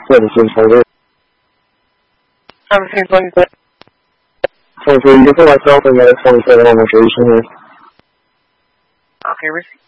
services holder. So you can put myself in there 27 on the station here. Okay, receive.